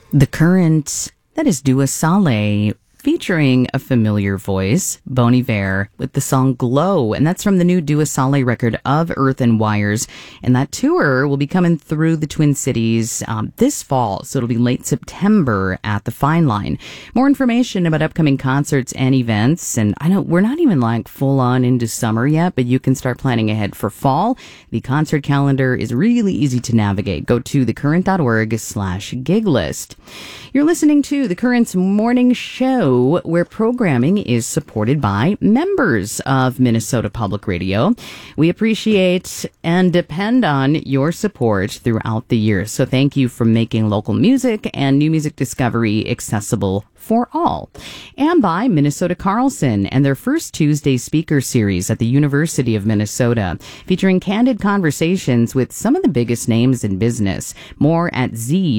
The Current, that is Dua Saleh, featuring a familiar voice, Bon Iver, with the song Glow. And that's from the new Dua Saleh record Of Earth and Wires. And that tour will be coming through the Twin Cities this fall. So it'll be late September at the Fine Line. More information about upcoming concerts and events. And I know we're not even like full on into summer yet, but you can start planning ahead for fall. The concert calendar is really easy to navigate. Go to thecurrent.org/gig list. You're listening to The Current's morning show, where programming is supported by members of Minnesota Public Radio. We appreciate and depend on your support throughout the year. So thank you for making local music and new music discovery accessible for all. And by Minnesota Carlson and their first Tuesday speaker series at the University of Minnesota, featuring candid conversations with some of the biggest names in business. More at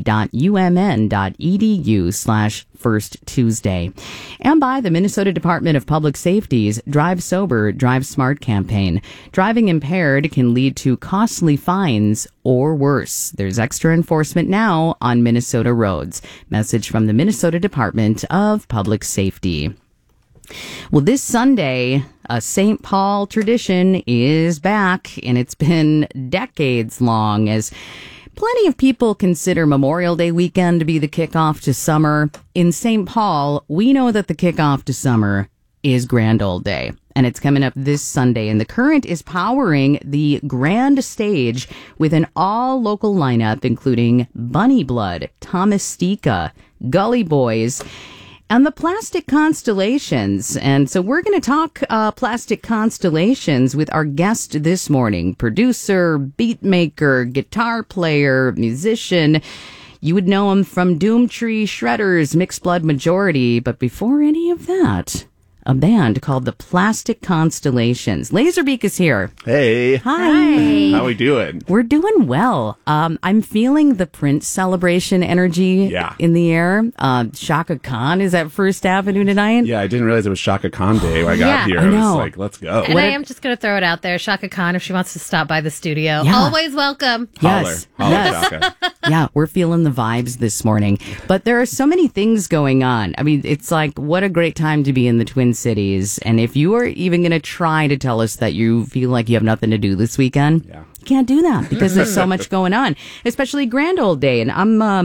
z.umn.edu/First Tuesday. And by the Minnesota Department of Public Safety's Drive Sober, Drive Smart campaign. Driving impaired can lead to costly fines or worse. There's extra enforcement now on Minnesota roads. Message from the Minnesota Department of Public Safety. Well, this Sunday, a St. Paul tradition is back, and it's been decades long as plenty of people consider Memorial Day weekend to be the kickoff to summer. In St. Paul, we know that the kickoff to summer is Grand Old Day, and it's coming up this Sunday. And the Current is powering the grand stage with an all-local lineup, including Bunny Blood, Thomas Stika, Gully Boys, and the Plastic Constellations. And so we're going to talk Plastic Constellations with our guest this morning, producer, beat maker, guitar player, musician. You would know him from Doomtree, Shredders, Mixed Blood Majority. But before any of that, a band called the Plastic Constellations. Laserbeak is here. Hey. Hi. How we doing? We're doing well. I'm feeling the Prince celebration energy in the air. Shaka Khan is at First Avenue tonight. Yeah, I didn't realize it was Shaka Khan Day when I got here. I was like, let's go. And I am just going to throw it out there. Shaka Khan, if she wants to stop by the studio, Yeah. always welcome. Yes. Holler, Yes. Shaka. Yeah, we're feeling the vibes this morning. But there are so many things going on. I mean, it's like, what a great time to be in the Twin Cities. And if you are even going to try to tell us that you feel like you have nothing to do this weekend, you can't do that because there's so much going on, especially Grand Old Day. And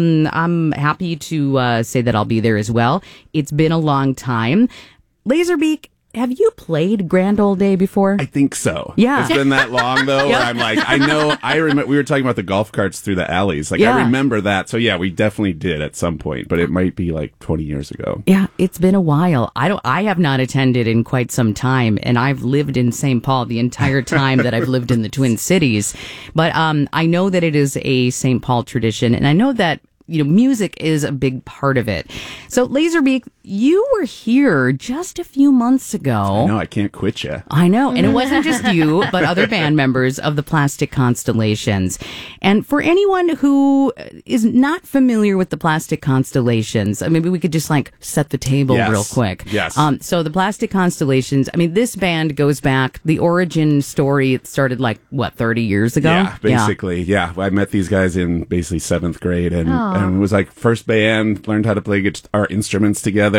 I'm happy to say that I'll be there as well. It's been a long time. Laserbeak, have you played Grand Old Day before? I think so. Yeah. It's been that long, though, where I'm like, I remember, we were talking about the golf carts through the alleys. Like, I remember that. So, yeah, we definitely did at some point, but it might be like 20 years ago. Yeah, it's been a while. I have not attended in quite some time, and I've lived in St. Paul the entire time that I've lived in the Twin Cities. But I know that it is a St. Paul tradition, and I know that music is a big part of it. So, Laserbeak, you were here just a few months ago. I know, I can't quit you. I know, and it wasn't just you, but other band members of the Plastic Constellations. And for anyone who is not familiar with the Plastic Constellations, maybe we could just set the table real quick. Yes. So the Plastic Constellations, this band goes back, the origin story, it started 30 years ago? Yeah, basically. Yeah. I met these guys in basically 7th grade and it was first band, learned how to play our instruments together.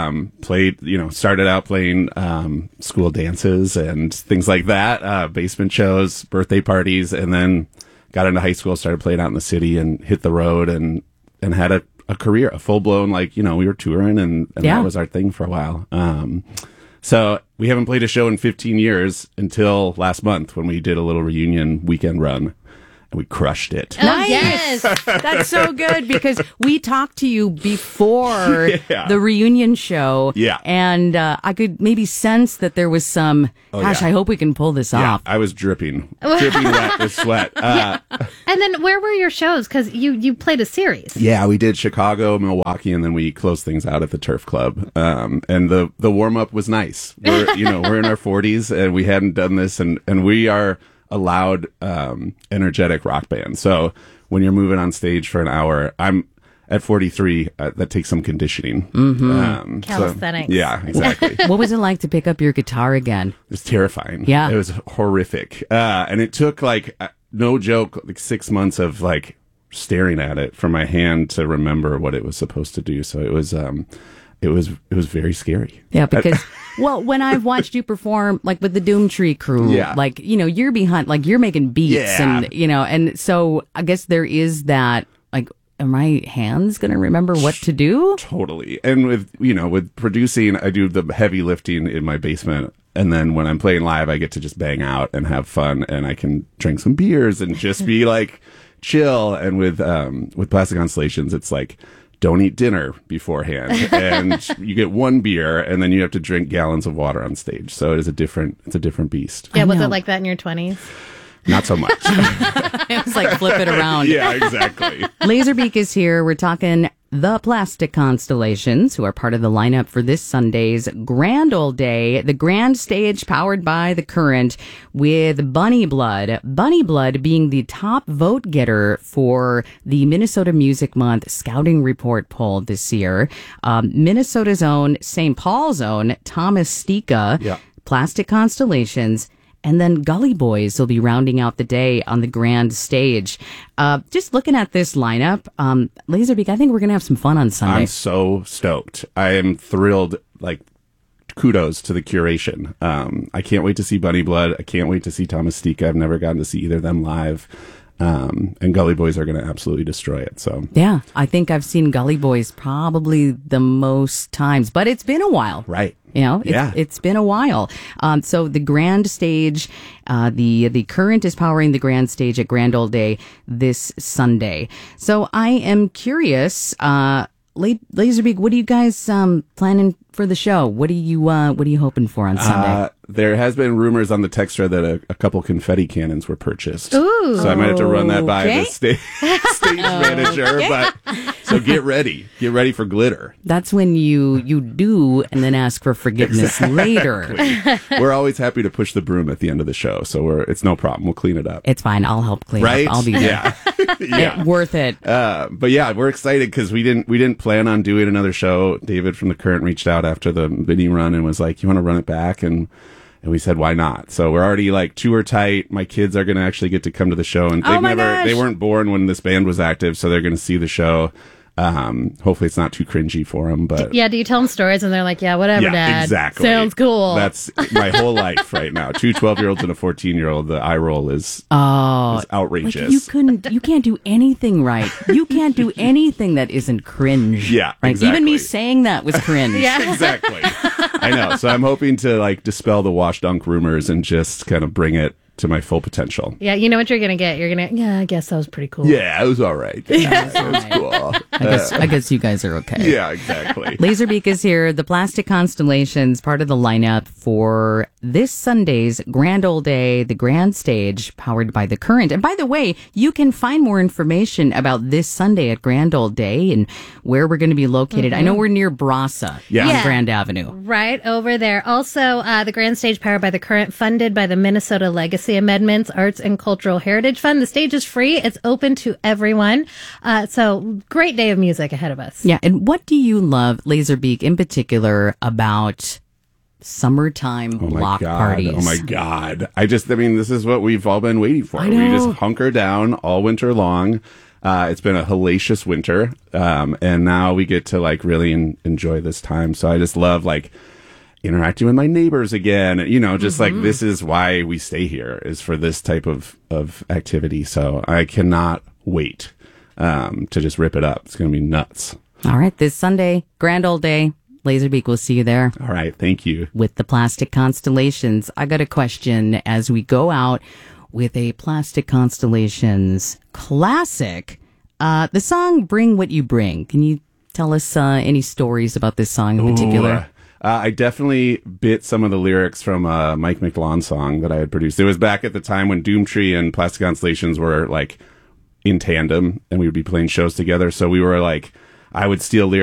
Started out playing school dances and things like that, basement shows, birthday parties, and then got into high school, started playing out in the city and hit the road and had a career, a full-blown, we were touring and that was our thing for a while. So we haven't played a show in 15 years until last month when we did a little reunion weekend run. And we crushed it. Oh, nice. Yes. That's so good because we talked to you before the reunion show. Yeah. And I could maybe sense that there was some, I hope we can pull this off. I was dripping wet with sweat. And then where were your shows? Because you played a series. Yeah, we did Chicago, Milwaukee, and then we closed things out at the Turf Club. And the warm-up was nice. We're in our 40s and we hadn't done this and we are a loud, energetic rock band. So when you're moving on stage for an hour, I'm at 43. That takes some conditioning. Mm-hmm. Calisthenics. Yeah, exactly. What was it like to pick up your guitar again? It was terrifying. Yeah. It was horrific. And it took no joke, 6 months of staring at it for my hand to remember what it was supposed to do. So it was very scary. Yeah, because, well, when I've watched you perform, like with the Doomtree crew, like, you're behind, like you're making beats and, and so I guess there is that, like, are my hands going to remember what to do? Totally. And with producing, I do the heavy lifting in my basement. And then when I'm playing live, I get to just bang out and have fun, and I can drink some beers and just be like chill. And with Plastic Constellations, it's like, don't eat dinner beforehand, and you get one beer, and then you have to drink gallons of water on stage. So it's a different beast. Yeah, was it like that in your 20s? Not so much. It was like flip it around. Yeah, exactly. Laserbeak is here. We're talking the Plastic Constellations, who are part of the lineup for this Sunday's Grand Old Day, the grand stage powered by The Current, with Bunny Blood. Bunny Blood being the top vote getter for the Minnesota Music Month Scouting Report poll this year. Minnesota's own, St. Paul's own, Thomas Stika, Plastic Constellations, and then Gully Boys will be rounding out the day on the grand stage. Just looking at this lineup, Laserbeak, I think we're going to have some fun on Sunday. I'm so stoked. I am thrilled. Like, kudos to the curation. I can't wait to see Bunny Blood. I can't wait to see Thomas Stika. I've never gotten to see either of them live. And Gully Boys are going to absolutely destroy it. So yeah, I think I've seen Gully Boys probably the most times, but it's been a while. Right. It's been a while. So the grand stage, the Current is powering the grand stage at Grand Old Day this Sunday. So I am curious, Laserbeak, what are you guys planning for the show? What are you hoping for on Sunday? There has been rumors on the text thread that a couple confetti cannons were purchased. Ooh. So I might have to run that by the stage manager. But so get ready for glitter. That's when you do and then ask for forgiveness later. We're always happy to push the broom at the end of the show, so it's no problem. We'll clean it up. It's fine. I'll help clean up. I'll be there. Yeah. Worth it. But yeah, we're excited because we didn't plan on doing another show. David from The Current reached out after the mini run and was like, "You want to run it back?" And we said, why not? So we're already like tour tight. My kids are going to actually get to come to the show, and they weren't born when this band was active, so they're going to see the show. Hopefully it's not too cringy for them, but yeah. Do you tell them stories and they're like, yeah, whatever, Dad. Exactly. Sounds cool. That's my whole life right now. 2 12-year-olds and a 14-year-old. The eye roll is outrageous. Like you can't do anything right. You can't do anything that isn't cringe. Yeah, right? Exactly. Even me saying that was cringe. Yeah, exactly. I know. So I'm hoping to like dispel the wash dunk rumors and just kind of bring it to my full potential. Yeah, you know what you're going to get. You're going to, I guess that was pretty cool. Yeah, it was all right. Yeah, it was cool. I guess you guys are okay. Yeah, exactly. Laserbeak is here, the Plastic Constellations, part of the lineup for this Sunday's Grand Old Day, the grand stage powered by The Current. And by the way, you can find more information about this Sunday at Grand Old Day and where we're going to be located. I know we're near Brasa on Grand Avenue. Right over there. Also, the grand stage powered by The Current, funded by the Minnesota Legacy Amendments Arts and Cultural Heritage Fund. The stage is free. It's open to everyone. So great day of music ahead of us. Yeah. And what do you love, Laserbeak, in particular, about summertime block parties? Oh my God. This is what we've all been waiting for. I know. We just hunker down all winter long. It's been a hellacious winter. And now we get to like really enjoy this time. So I just love like interacting with my neighbors again, just like this is why we stay here, is for this type of activity. So I cannot wait to just rip it up. It's going to be nuts. All right. This Sunday, Grand Old Day. Laserbeak, we'll see you there. All right. Thank you. With the Plastic Constellations. I got a question as we go out with a Plastic Constellations classic. The song Bring What You Bring. Can you tell us any stories about this song in particular? I definitely bit some of the lyrics from a Mike McLawn song that I had produced. It was back at the time when Doomtree and Plastic Constellations were like in tandem and we would be playing shows together. So we were like, I would steal lyrics